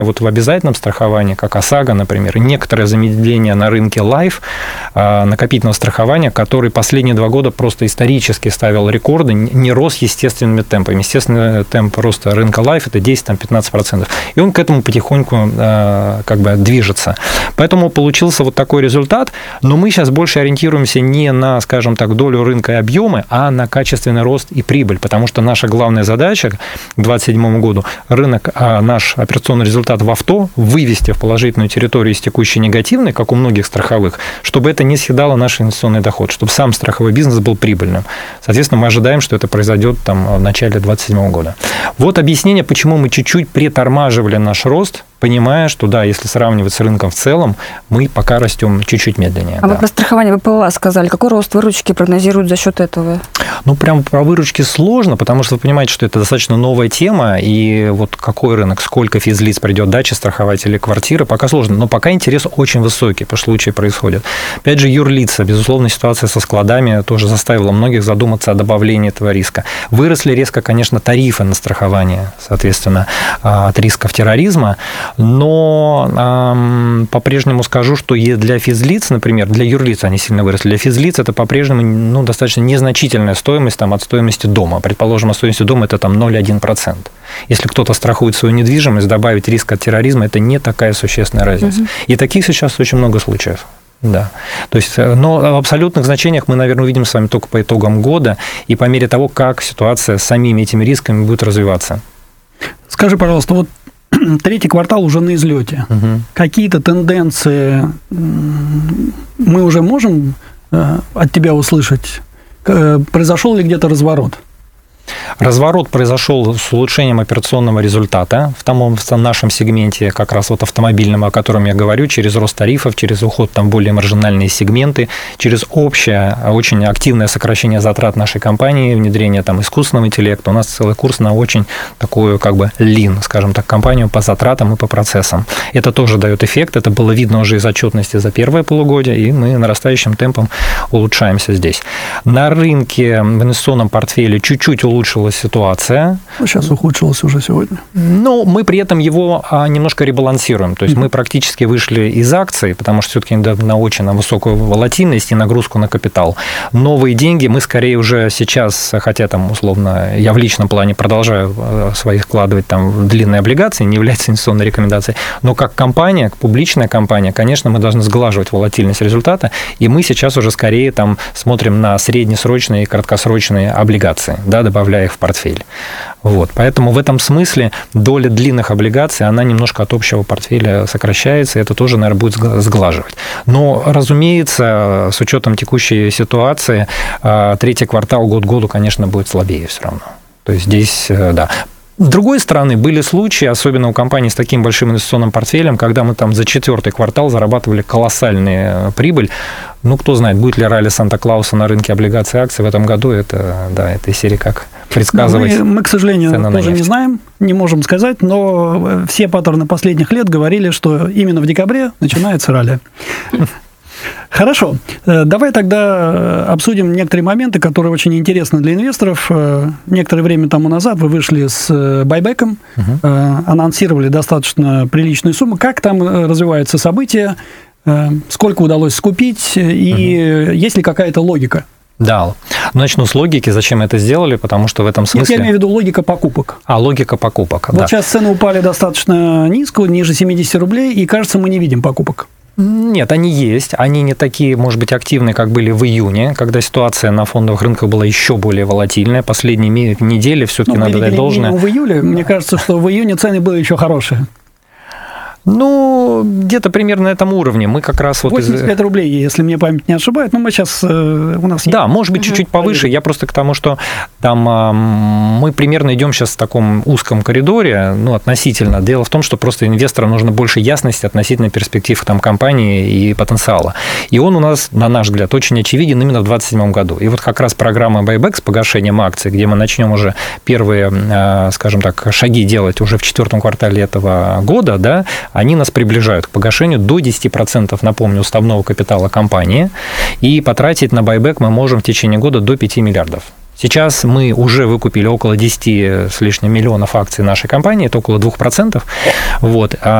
Вот в обязательном страховании, как ОСАГО, например, и некоторое замедление на рынке Life, накопительного страхования, который последние 2 года просто исторически ставил рекорды, не рос естественными темпами. Естественный темп роста рынка Life – это 10-15%. И он к этому потихоньку как бы движется. Поэтому получился вот такой результат. Но мы сейчас больше ориентируемся не на, скажем так, долю рынка и объемы, а на качественный рост и прибыль. Потому что наша главная задача к 2027 году – рынок, наш операционный результат в авто вывести в положительную территорию из текущей негативной, как у многих страховых, чтобы это не съедало наш инвестиционный доход, чтобы сам страховой бизнес был прибыльным. Соответственно, мы ожидаем, что это произойдет там, в начале 2027 года. Вот объяснение, почему мы чуть-чуть притормаживали наш рост, понимая, что да, если сравнивать с рынком в целом, мы пока растем чуть-чуть медленнее. А вы про страхование ВПЛА сказали. Какой рост выручки прогнозируют за счет этого? Ну, прям про выручки сложно, потому что вы понимаете, что это достаточно новая тема, и вот какой рынок, сколько физлиц придет дачи страховать или квартиры, пока сложно. Но пока интерес очень высокий, по случаи происходит. Опять же, юрлица, безусловно, ситуация со складами тоже заставила многих задуматься о добавлении этого риска. Выросли резко, конечно, тарифы на страхование, соответственно, от рисков терроризма, но по-прежнему скажу, что для физлиц, например, для юрлиц они сильно выросли, для физлиц это по-прежнему достаточно незначительная стоимость там, от стоимости дома. Предположим, от стоимости дома это там 0,1%. Если кто-то страхует свою недвижимость, добавить риск от терроризма, это не такая существенная разница. И таких сейчас очень много случаев. Да. То есть, но в абсолютных значениях мы, наверное, увидим с вами только по итогам года и по мере того, как ситуация с самими этими рисками будет развиваться. Скажи, пожалуйста, вот 3-й квартал уже на излете. Какие-то тенденции мы уже можем от тебя услышать? Произошел ли где-то разворот? Разворот произошел с улучшением операционного результата в том нашем сегменте, как раз вот автомобильном, о котором я говорю, через рост тарифов, через уход там, в более маржинальные сегменты, через общее, очень активное сокращение затрат нашей компании, внедрение там, искусственного интеллекта. У нас целый курс на очень такую как бы lean, скажем так, компанию по затратам и по процессам. Это тоже дает эффект, это было видно уже из отчетности за первое полугодие, и мы нарастающим темпом улучшаемся здесь. На рынке в инвестиционном портфеле чуть-чуть улучшилась ситуация. Сейчас ухудшилась уже сегодня. Но мы при этом его немножко ребалансируем. То есть мы практически вышли из акций, потому что все-таки на очень высокую волатильность и нагрузку на капитал. Новые деньги мы скорее уже сейчас, хотя там условно я в личном плане продолжаю свои вкладывать там в длинные облигации, не является инвестиционной рекомендацией, но как компания, как публичная компания, конечно, мы должны сглаживать волатильность результата, и мы сейчас уже скорее там смотрим на среднесрочные и краткосрочные облигации, да, добавляя их в портфель. Вот. Поэтому в этом смысле доля длинных облигаций, она немножко от общего портфеля сокращается, и это тоже, наверное, будет сглаживать. Но, разумеется, с учетом текущей ситуации, 3-й квартал год к году, конечно, будет слабее все равно. То есть здесь, да. С другой стороны, были случаи, особенно у компаний с таким большим инвестиционным портфелем, когда мы там за 4-й квартал зарабатывали колоссальную прибыль. Ну, кто знает, будет ли ралли Санта-Клауса на рынке облигаций и акций в этом году, это, да, это из серии как предсказывать. Мы, к сожалению, тоже не знаем, не можем сказать, но все паттерны последних лет говорили, что именно в декабре начинается ралли. Хорошо. Давай тогда обсудим некоторые моменты, которые очень интересны для инвесторов. Некоторое время тому назад вы вышли с байбеком, анонсировали достаточно приличную сумму. Как там развиваются события? Сколько удалось скупить? И есть ли какая-то логика? Да. Начну с логики, зачем это сделали, потому что в этом смысле... Я имею в виду логика покупок. Логика покупок, вот да. Сейчас цены упали достаточно низко, ниже 70 рублей, и, кажется, мы не видим покупок. Нет, они есть. Они не такие, может быть, активные, как были в июне, когда ситуация на фондовых рынках была еще более волатильная. Последние недели все-таки надо дать должное. В июле, мне кажется, что в июне цены были еще хорошие. Ну, где-то примерно на этом уровне. Мы как раз 85 рублей, если мне память не ошибает, но мы сейчас... у нас да, может быть, чуть-чуть повыше. Я просто к тому, что там мы примерно идем сейчас в таком узком коридоре, ну, относительно. Дело в том, что просто инвесторам нужно больше ясности относительно перспектив там, компании и потенциала. И он у нас, на наш взгляд, очень очевиден именно в 2027 году. И вот как раз программа Buyback с погашением акций, где мы начнем уже первые, скажем так, шаги делать уже в 4-м квартале этого года, да, они нас приближают к погашению до 10%, напомню, уставного капитала компании, и потратить на байбек мы можем в течение года до 5 миллиардов. Сейчас мы уже выкупили около 10 с лишним миллионов акций нашей компании, это около 2%. Вот.